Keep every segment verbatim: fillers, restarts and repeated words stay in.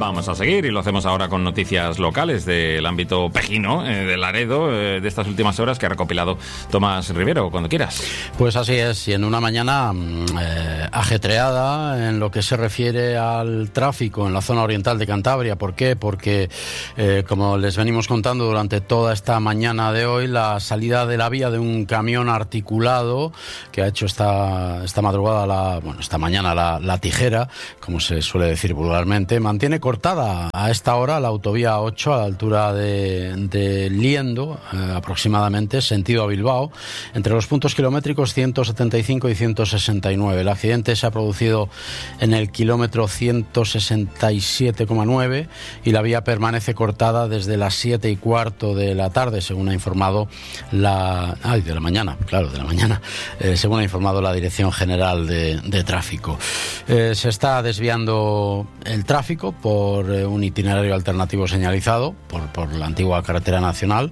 Vamos a seguir y lo hacemos ahora con noticias locales del ámbito pejino, eh, de Laredo, eh, de estas últimas horas que ha recopilado Tomás Rivero, cuando quieras. Pues así es, y en una mañana eh, ajetreada en lo que se refiere al tráfico en la zona oriental de Cantabria. ¿Por qué? Porque, eh, como les venimos contando durante toda esta mañana de hoy, la salida de la vía de un camión articulado que ha hecho esta, esta madrugada, la, bueno, esta mañana la, la tijera, como se suele decir vulgarmente, mantiene cortada a esta hora la autovía ocho a la altura de, de Liendo, eh, aproximadamente, sentido a Bilbao, entre los puntos kilométricos ciento setenta y cinco y ciento sesenta y nueve. El accidente se ha producido en el kilómetro ciento sesenta y siete coma nueve y la vía permanece cortada desde las siete y cuarto de la tarde, según ha informado la... Ay, de la mañana, claro, de la mañana, eh, según ha informado la Dirección General de, de Tráfico. Eh, se está desviando el tráfico por eh, un itinerario alternativo señalizado por, por la antigua carretera nacional.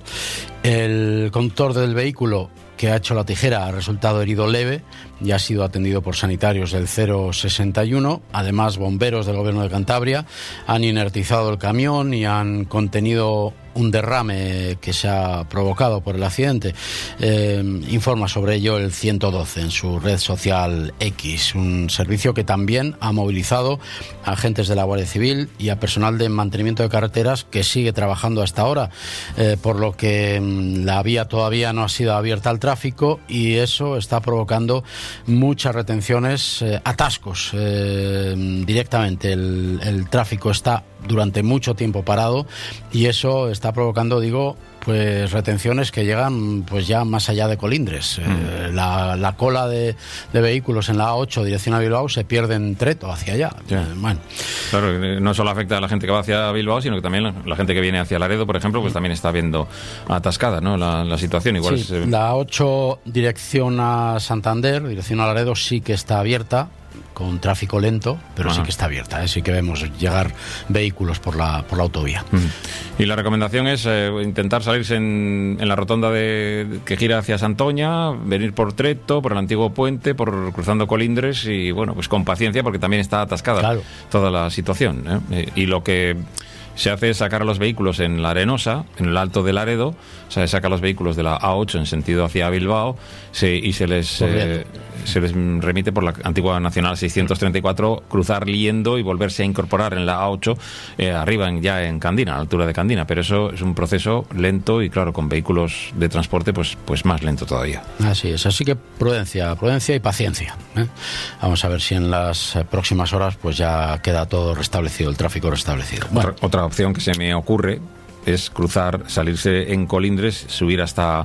El conductor del vehículo que ha hecho la tijera ha resultado herido leve y ha sido atendido por sanitarios del cero sesenta y uno. Además, bomberos del Gobierno de Cantabria han inertizado el camión y han contenido un derrame que se ha provocado por el accidente. Eh, informa sobre ello el ciento doce en su red social X, un servicio que también ha movilizado a agentes de la Guardia Civil y a personal de mantenimiento de carreteras que sigue trabajando hasta ahora, eh, por lo que mm, la vía todavía no ha sido abierta al tráfico y eso está provocando muchas retenciones, eh, atascos eh, directamente. El, el tráfico está durante mucho tiempo parado y eso está provocando, digo, pues retenciones que llegan pues ya más allá de Colindres. Mm. Eh, la, la cola de, de vehículos en la A ocho dirección a Bilbao se pierde en Treto hacia allá. Yeah. Eh, bueno. Claro, no solo afecta a la gente que va hacia Bilbao, sino que también la, la gente que viene hacia Laredo, por ejemplo, pues también está viendo atascada, ¿no? La, la situación igual. Sí, es, eh... la A ocho dirección a Santander, dirección a Laredo, sí que está abierta, con tráfico lento, pero Ajá. sí que está abierta, ¿eh? Sí que vemos llegar vehículos por la por la autovía. Mm. Y la recomendación es eh, intentar salirse en, en la rotonda de que gira hacia Santoña, venir por Treto, por el antiguo puente, por cruzando Colindres y, bueno, pues con paciencia porque también está atascada claro. toda la situación, ¿eh? Y lo que se hace es sacar a los vehículos en la Arenosa, en el Alto de Laredo, o sea, se saca a los vehículos de la A ocho en sentido hacia Bilbao se, y se les, eh, se les remite por la antigua Nacional seiscientos treinta y cuatro, cruzar Liendo y volverse a incorporar en la A ocho, eh, arriba en, ya en Candina, a la altura de Candina, pero eso es un proceso lento y, claro, con vehículos de transporte pues, pues más lento todavía. Así es, así que prudencia, prudencia y paciencia, ¿eh? Vamos a ver si en las próximas horas pues ya queda todo restablecido, el tráfico restablecido. Bueno. Otra, otra opción que se me ocurre es cruzar, salirse en Colindres, subir hasta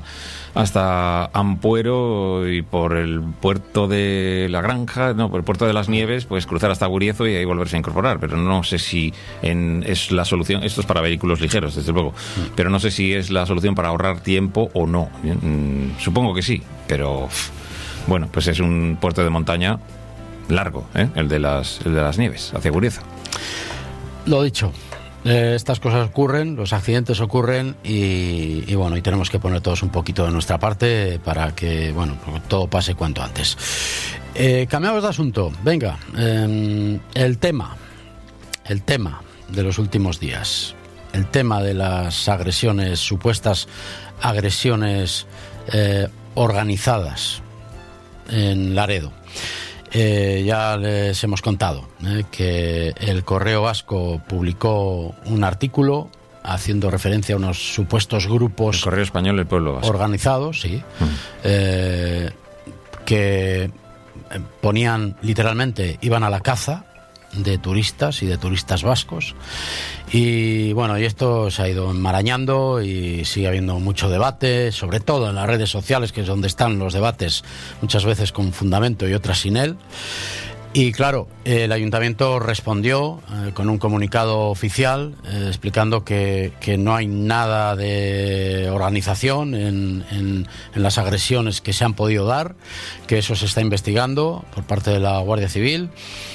hasta Ampuero y por el puerto de la Granja, no, por el puerto de las Nieves, pues cruzar hasta Guriezo y ahí volverse a incorporar. Pero no sé si en, es la solución. Esto es para vehículos ligeros, desde luego. Pero no sé si es la solución para ahorrar tiempo o no. Mm, supongo que sí, pero bueno, pues es un puerto de montaña largo, ¿eh? el de las el de las Nieves, hacia Guriezo. Lo dicho. Eh, estas cosas ocurren, los accidentes ocurren y, y bueno, y tenemos que poner todos un poquito de nuestra parte para que, bueno, todo pase cuanto antes. Eh, cambiamos de asunto. Venga, eh, el tema, el tema de los últimos días, el tema de las agresiones, supuestas agresiones eh, organizadas en Laredo. Eh, ya les hemos contado eh, que el Correo Vasco publicó un artículo haciendo referencia a unos supuestos grupos... El Correo Español del Pueblo Vasco. Organizados, sí, uh-huh. eh, que ponían literalmente, iban a la caza de turistas y de turistas vascos y bueno, y esto se ha ido enmarañando y sigue habiendo mucho debate, sobre todo en las redes sociales, que es donde están los debates, muchas veces con fundamento y otras sin él. Y claro, el ayuntamiento respondió eh, con un comunicado oficial eh, explicando que, que no hay nada de organización en, en, en las agresiones que se han podido dar, que eso se está investigando por parte de la Guardia Civil.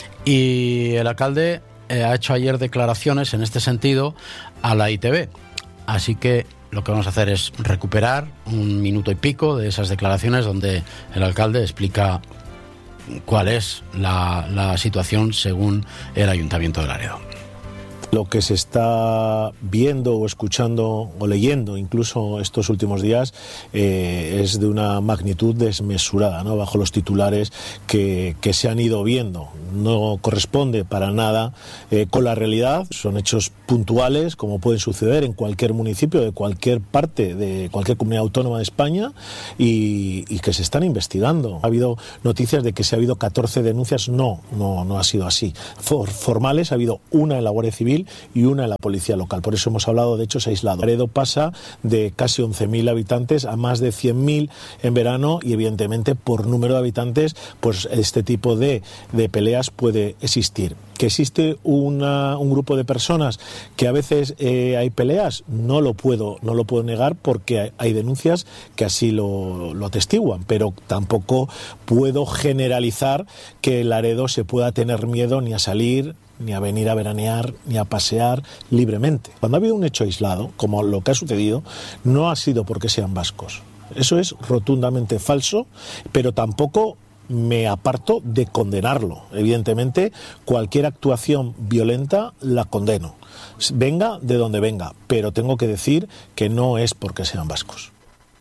Y el alcalde eh, ha hecho ayer declaraciones en este sentido a la I T V. Así que lo que vamos a hacer es recuperar un minuto y pico de esas declaraciones donde el alcalde explica cuál es la, la situación según el Ayuntamiento de Laredo. Lo que se está viendo o escuchando o leyendo incluso estos últimos días eh, es de una magnitud desmesurada, ¿no? Bajo los titulares que, que se han ido viendo. No corresponde para nada eh, con la realidad. Son hechos puntuales, como pueden suceder en cualquier municipio de cualquier parte de cualquier comunidad autónoma de España, y, y que se están investigando. Ha habido noticias de que se ha habido catorce denuncias. No, no, no ha sido así. For, formales ha habido una en la Guardia Civil y una en la Policía Local. Por eso hemos hablado de hechos aislados. Laredo pasa de casi once mil habitantes a más de cien mil en verano, y evidentemente por número de habitantes pues este tipo de, de peleas puede existir. ¿Que existe una, un grupo de personas que a veces eh, hay peleas? No lo puedo, no lo puedo negar, porque hay, hay denuncias que así lo, lo atestiguan, pero tampoco puedo generalizar que Laredo se pueda tener miedo ni a salir, ni a venir a veranear, ni a pasear libremente. Cuando ha habido un hecho aislado, como lo que ha sucedido, no ha sido porque sean vascos. Eso es rotundamente falso, pero tampoco me aparto de condenarlo. Evidentemente, cualquier actuación violenta la condeno, venga de donde venga, pero tengo que decir que no es porque sean vascos.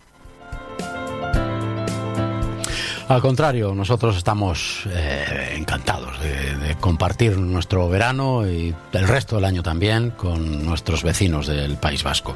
Al contrario, nosotros estamos eh, encantados de, de compartir nuestro verano y el resto del año también con nuestros vecinos del País Vasco.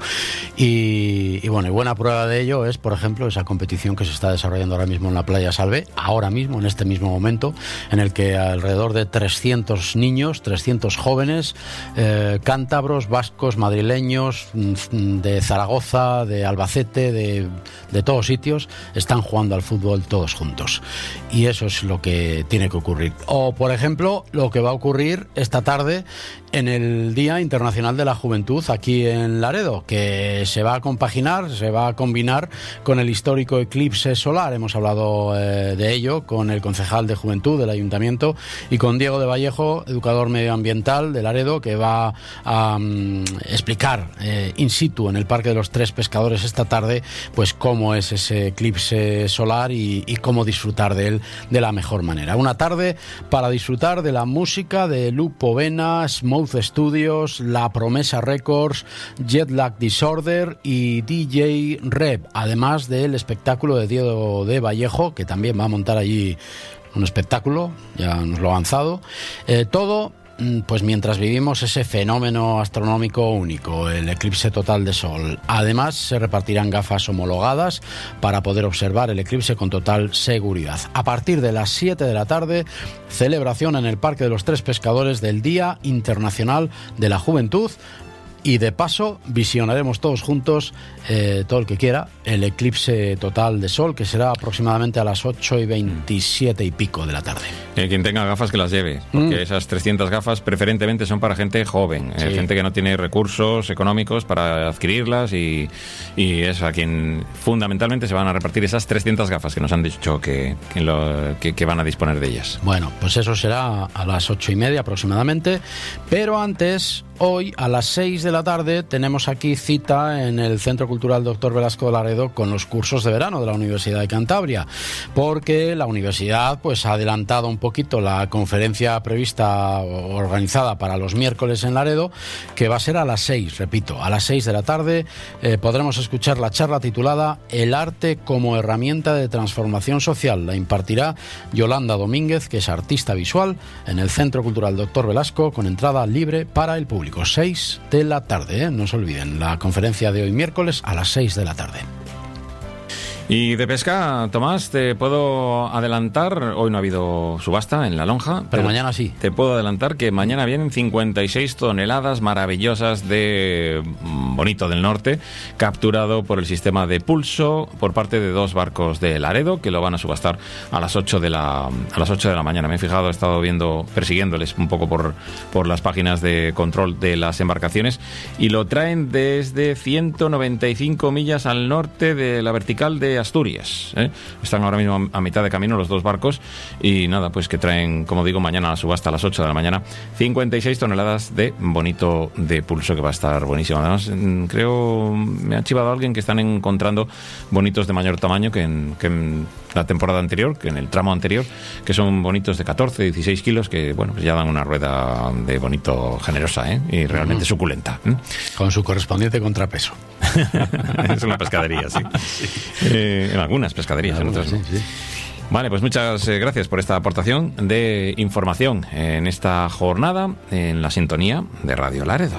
Y, y bueno, y buena prueba de ello es, por ejemplo, esa competición que se está desarrollando ahora mismo en la Playa Salve, ahora mismo, en este mismo momento, en el que alrededor de trescientos niños, trescientos jóvenes, eh, cántabros, vascos, madrileños, de Zaragoza, de Albacete, de, de todos sitios, están jugando al fútbol todos juntos. Y eso es lo que tiene que ocurrir. O, por ejemplo, lo que va a ocurrir esta tarde en el Día Internacional de la Juventud aquí en Laredo, que se va a compaginar, se va a combinar con el histórico eclipse solar. Hemos hablado eh, de ello con el concejal de Juventud del Ayuntamiento y con Diego de Vallejo, educador medioambiental de Laredo, que va a um, explicar eh, in situ en el Parque de los Tres Pescadores esta tarde pues cómo es ese eclipse solar y, y cómo disfrutar de él de la mejor manera. Una tarde para disfrutar de la música de Lupo Vena, Smooth Studios, La Promesa Records, Jetlag Disorder y D J Reb, además del espectáculo de Diego de Vallejo, que también va a montar allí un espectáculo, ya nos lo ha avanzado. Eh, todo pues mientras vivimos ese fenómeno astronómico único, el eclipse total de sol. Además, se repartirán gafas homologadas para poder observar el eclipse con total seguridad. A partir de las siete de la tarde, celebración en el Parque de los Tres Pescadores del Día Internacional de la Juventud. Y de paso visionaremos todos juntos, eh, todo el que quiera, el eclipse total de sol, que será aproximadamente a las ocho y veintisiete y pico de la tarde. Eh, quien tenga gafas que las lleve, porque mm. esas trescientas gafas preferentemente son para gente joven, sí. eh, gente que no tiene recursos económicos para adquirirlas, y, y es a quien fundamentalmente se van a repartir esas trescientas gafas que nos han dicho que, que, lo, que, que van a disponer de ellas. Bueno, pues eso será a las ocho y media aproximadamente, pero antes... Hoy a las seis de la tarde tenemos aquí cita en el Centro Cultural Doctor Velasco de Laredo con los cursos de verano de la Universidad de Cantabria, porque la universidad pues ha adelantado un poquito la conferencia prevista o organizada para los miércoles en Laredo, que va a ser a las seis, repito, a las seis de la tarde eh, podremos escuchar la charla titulada El arte como herramienta de transformación social. La impartirá Yolanda Domínguez, que es artista visual, en el Centro Cultural Doctor Velasco, con entrada libre para el público. seis de la tarde, ¿eh? No se olviden, la conferencia de hoy miércoles a las seis de la tarde. Y de pesca, Tomás, te puedo adelantar, hoy no ha habido subasta en la lonja, pero, pero mañana sí. Te puedo adelantar que mañana vienen cincuenta y seis toneladas maravillosas de bonito del norte, capturado por el sistema de pulso por parte de dos barcos de Laredo, que lo van a subastar a las ocho de la a las ocho de la mañana. Me he fijado, he estado viendo, persiguiéndoles un poco por, por las páginas de control de las embarcaciones, y lo traen desde ciento noventa y cinco millas al norte de la vertical de de Asturias, ¿eh? Están ahora mismo a mitad de camino los dos barcos y nada, pues que traen, como digo, mañana a la subasta a las ocho de la mañana, cincuenta y seis toneladas de bonito de pulso, que va a estar buenísimo. Además, creo, me ha chivado alguien que están encontrando bonitos de mayor tamaño que en, que en la temporada anterior, que en el tramo anterior, que son bonitos de catorce, dieciséis kilos, que bueno, pues ya dan una rueda de bonito generosa, ¿eh? Y realmente uh-huh. suculenta, ¿eh? Con su correspondiente contrapeso. Es una pescadería, sí. sí. Eh, en algunas pescaderías, en otras no. Sí, sí. Vale, pues muchas gracias por esta aportación de información en esta jornada en la sintonía de Radio Laredo.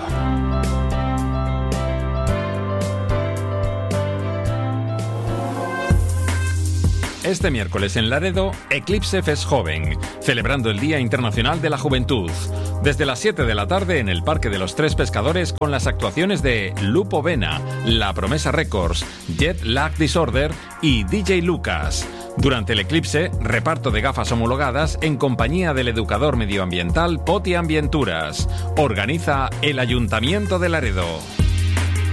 Este miércoles en Laredo, Eclipse Fest Joven, celebrando el Día Internacional de la Juventud. Desde las siete de la tarde en el Parque de los Tres Pescadores, con las actuaciones de Lupo Vena, La Promesa Records, Jet Lag Disorder y D J Lucas. Durante el eclipse, reparto de gafas homologadas en compañía del educador medioambiental Poti Ambienturas. Organiza el Ayuntamiento de Laredo.